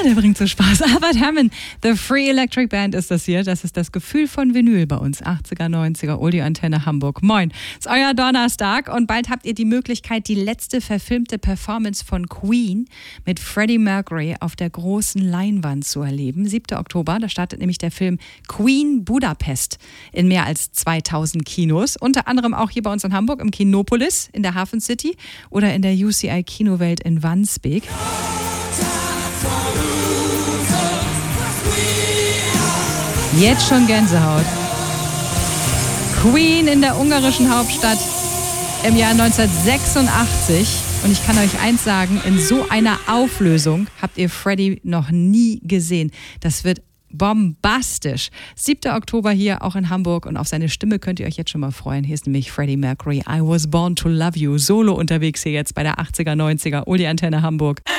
der bringt so Spaß. Albert Hammond, The Free Electric Band ist das hier. Das ist das Gefühl von Vinyl bei uns. 80er, 90er, Oldie Antenne Hamburg. Moin. Ist euer Donnerstag und bald habt ihr die Möglichkeit, die letzte verfilmte Performance von Queen mit Freddie Mercury auf der großen Leinwand zu erleben. 7. Oktober, da startet nämlich der Film Queen Budapest in mehr als 2000 Kinos. Unter anderem auch hier bei uns in Hamburg im Kinopolis in der Hafen City oder in der UCI Kinowelt in Wandsbek. Jetzt schon Gänsehaut. Queen in der ungarischen Hauptstadt im Jahr 1986. Und ich kann euch eins sagen, in so einer Auflösung habt ihr Freddie noch nie gesehen. Das wird bombastisch. 7. Oktober hier auch in Hamburg und auf seine Stimme könnt ihr euch jetzt schon mal freuen. Hier ist nämlich Freddie Mercury. I was born to love you. Solo unterwegs hier jetzt bei der 80er, 90er Oldie Antenne Hamburg.